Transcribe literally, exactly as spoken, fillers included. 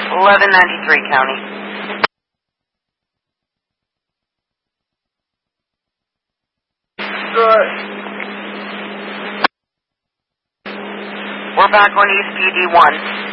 eleven ninety-three, County. Good. We're back on East P D one.